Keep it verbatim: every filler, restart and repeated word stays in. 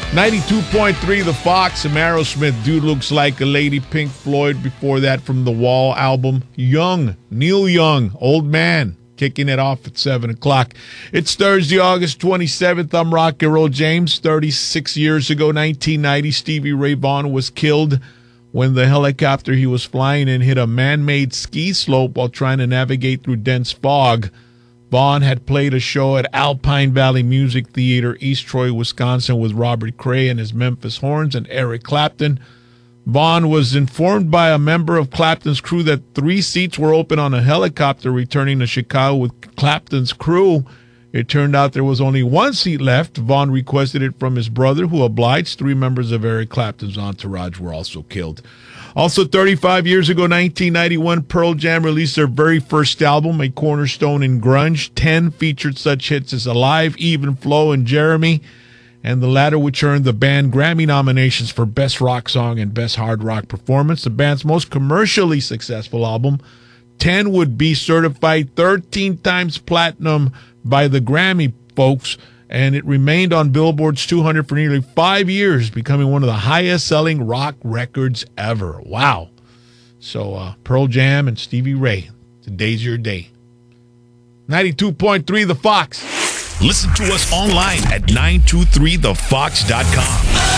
ninety-two point three The Fox, Aerosmith, Dude Looks Like a Lady. Pink Floyd before that from the Wall album. Young, Neil Young, Old Man, kicking it off at seven o'clock. It's Thursday, August twenty-seventh. I'm Rock and Roll James. thirty-six years ago, nineteen ninety, Stevie Ray Vaughan was killed when the helicopter he was flying in hit a man-made ski slope while trying to navigate through dense fog. Vaughan had played a show at Alpine Valley Music Theater, East Troy, Wisconsin, with Robert Cray and his Memphis Horns and Eric Clapton. Vaughan was informed by a member of Clapton's crew that three seats were open on a helicopter returning to Chicago with Clapton's crew. It turned out there was only one seat left. Vaughan requested it from his brother, who obliged. Three members of Eric Clapton's entourage were also killed. Also, thirty-five years ago, nineteen ninety-one, Pearl Jam released their very first album, a cornerstone in grunge. Ten featured such hits as Alive, Even Flow, and Jeremy, and the latter which earned the band Grammy nominations for Best Rock Song and Best Hard Rock Performance. The band's most commercially successful album, ten, would be certified thirteen times platinum by the Grammy folks, and it remained on Billboard's two hundred for nearly five years, becoming one of the highest-selling rock records ever. Wow. So uh, Pearl Jam and Stevie Ray, today's your day. ninety-two point three The Fox. Listen to us online at nine two three the fox dot com.